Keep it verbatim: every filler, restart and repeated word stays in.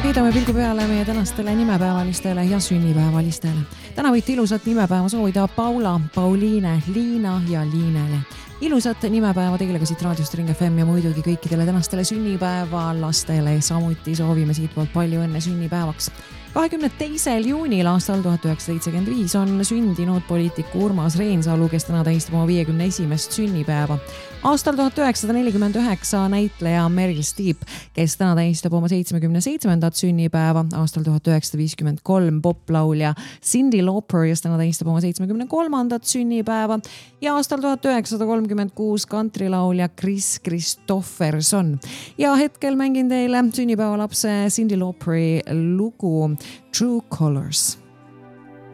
Heidame pilgu peale meie tänastele nimepäevalistele ja sünnipäevalistele. Täna võite ilusat nimepäeva soovida Paula, Pauliine, Liina ja Liinele. Ilusat nimepäeva teile ka siit raadiost Ring F M ja muidugi kõikidele tänastele sünnipäeva lastele. Samuti soovime siit poolt palju õnne sünnipäevaks. kahekümne teisel juunil aastal tuhat üheksasada seitsekümmend viis on sündinud poliitiku Urmas Reinsalu, kes täna tähistab oma viiekümne esimest sünnipäeva. Aastal tuhat üheksasada nelikümmend üheksa näitleja Meryl Streep, kes täna tähistab oma seitsmekümne seitsmendat sünnipäeva. Aastal tuhat üheksasada viiskümmend kolm poplaulja Cyndi Lauper, kes täna tähistab oma seitsmekümne kolmandat sünnipäeva. Ja aastal tuhat üheksasada kolmkümmend kuus kantrilaulja Kris Kristofferson. Ja hetkel mängin teile sünnipäevalapse Cyndi Lauperi lugu True Colors.